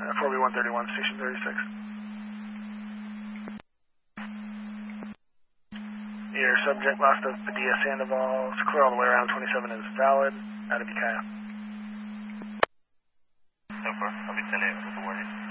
4B131, station 36. Your subject lost of Padilla Sandoval, clear all the way around 27 is valid, out of Ukiah. So far, I'll be 10-8 with the warning.